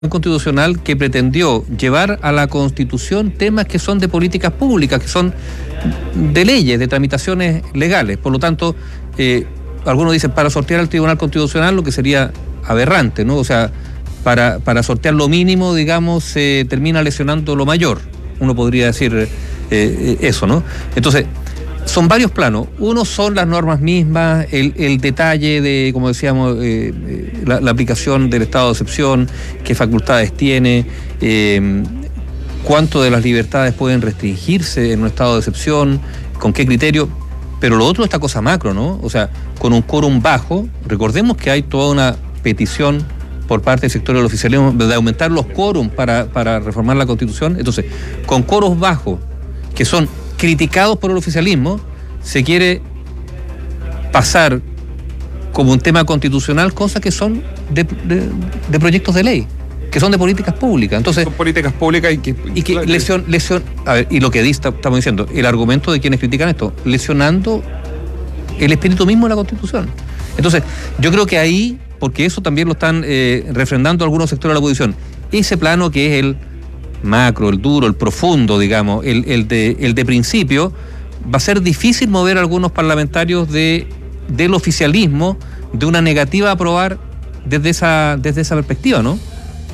constitucional que pretendió llevar a la Constitución temas que son de políticas públicas, que son de leyes, de tramitaciones legales. Por lo tanto, algunos dicen para sortear al Tribunal Constitucional, lo que sería aberrante, ¿no? O sea, para sortear lo mínimo, digamos, se termina lesionando lo mayor. Uno podría decir eso, ¿no? Entonces, son varios planos. Uno son las normas mismas, el detalle de, como decíamos, la aplicación del estado de excepción, qué facultades tiene, cuánto de las libertades pueden restringirse en un estado de excepción, con qué criterio. Pero lo otro es esta cosa macro, ¿no? O sea, con un quórum bajo, recordemos que hay toda una petición por parte del sector del oficialismo de aumentar los quórums para reformar la Constitución. Entonces, con quórums bajos, que son criticados por el oficialismo, se quiere pasar como un tema constitucional cosas que son de proyectos de ley, que son de políticas públicas. Entonces, son políticas públicas y que lesión, a ver, y lo que estamos diciendo, el argumento de quienes critican esto, lesionando el espíritu mismo de la Constitución. Entonces, yo creo que ahí, porque eso también lo están refrendando algunos sectores de la oposición, ese plano que es el macro, el duro, el profundo, digamos, el de principio, va a ser difícil mover a algunos parlamentarios del oficialismo de una negativa a aprobar desde esa perspectiva, ¿no?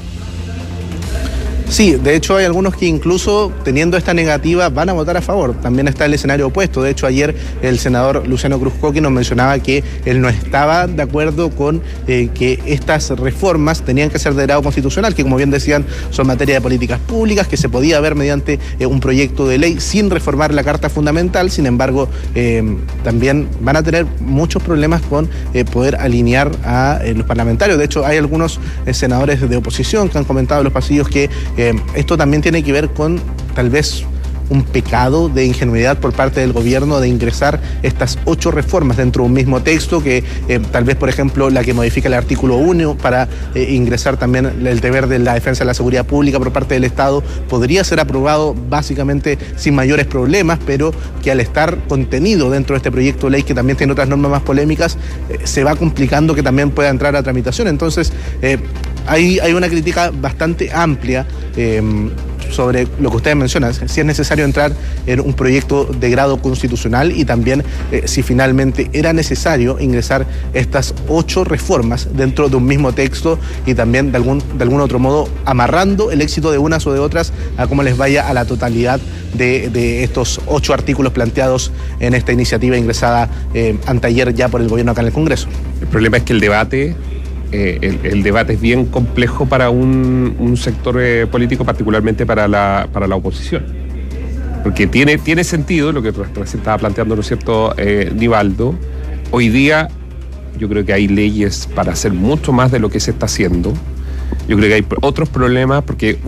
Sí, de hecho hay algunos que incluso teniendo esta negativa van a votar a favor. También está el escenario opuesto. De hecho ayer el senador Luciano Cruzcoque nos mencionaba que él no estaba de acuerdo con que estas reformas tenían que ser de grado constitucional, que como bien decían son materia de políticas públicas, que se podía ver mediante un proyecto de ley sin reformar la Carta Fundamental. Sin embargo, también van a tener muchos problemas con poder alinear a los parlamentarios. De hecho hay algunos senadores de oposición que han comentado en los pasillos que esto también tiene que ver con tal vez un pecado de ingenuidad por parte del gobierno de ingresar estas 8 reformas dentro de un mismo texto, que tal vez, por ejemplo, la que modifica el artículo 1 para ingresar también el deber de la defensa de la seguridad pública por parte del Estado, podría ser aprobado básicamente sin mayores problemas, pero que al estar contenido dentro de este proyecto de ley, que también tiene otras normas más polémicas, se va complicando que también pueda entrar a tramitación. Entonces, hay una crítica bastante amplia sobre lo que ustedes mencionan, si es necesario entrar en un proyecto de grado constitucional y también si finalmente era necesario ingresar estas 8 reformas dentro de un mismo texto y también de algún otro modo amarrando el éxito de unas o de otras a cómo les vaya a la totalidad de estos 8 artículos planteados en esta iniciativa ingresada anteayer ya por el gobierno acá en el Congreso. El problema es que el debate es bien complejo para un sector político, particularmente para la oposición. Porque tiene sentido lo que recién estaba planteando, ¿no es cierto, Nivaldo? Hoy día yo creo que hay leyes para hacer mucho más de lo que se está haciendo. Yo creo que hay otros problemas, porque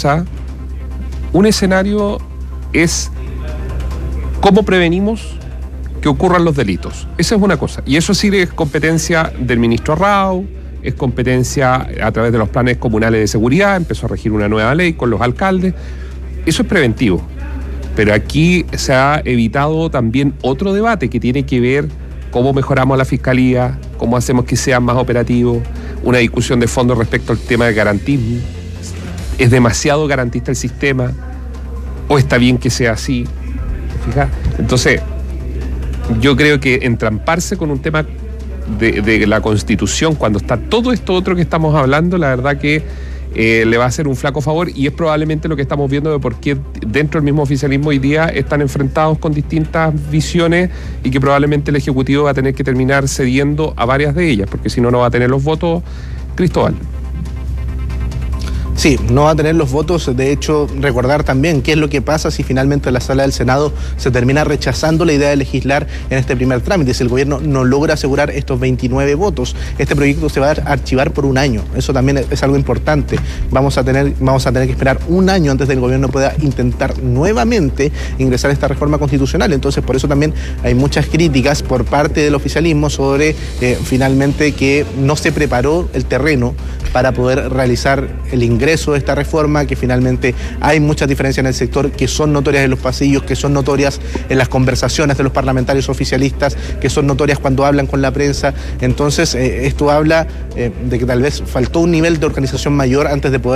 un escenario es cómo prevenimos que ocurran los delitos. Esa es una cosa. Y eso sí es competencia del ministro Arrau, es competencia a través de los planes comunales de seguridad, empezó a regir una nueva ley con los alcaldes. Eso es preventivo. Pero aquí se ha evitado también otro debate que tiene que ver cómo mejoramos la fiscalía, cómo hacemos que sean más operativos, una discusión de fondo respecto al tema del garantismo. ¿Es demasiado garantista el sistema? ¿O está bien que sea así? ¿Fijas? Entonces, yo creo que entramparse con un tema de la Constitución cuando está todo esto otro que estamos hablando, la verdad que le va a hacer un flaco favor, y es probablemente lo que estamos viendo de por qué dentro del mismo oficialismo hoy día están enfrentados con distintas visiones y que probablemente el Ejecutivo va a tener que terminar cediendo a varias de ellas, porque si no, no va a tener los votos. Cristóbal. Sí, no va a tener los votos. De hecho, recordar también qué es lo que pasa si finalmente en la sala del Senado se termina rechazando la idea de legislar en este primer trámite. Si el gobierno no logra asegurar estos 29 votos, este proyecto se va a archivar por un año. Eso también es algo importante. Vamos a tener que esperar un año antes de que el gobierno pueda intentar nuevamente ingresar a esta reforma constitucional. Entonces, por eso también hay muchas críticas por parte del oficialismo sobre finalmente que no se preparó el terreno para poder realizar el ingreso de esta reforma, que finalmente hay muchas diferencias en el sector que son notorias en los pasillos, que son notorias en las conversaciones de los parlamentarios oficialistas, que son notorias cuando hablan con la prensa. Entonces, esto habla de que tal vez faltó un nivel de organización mayor antes de poder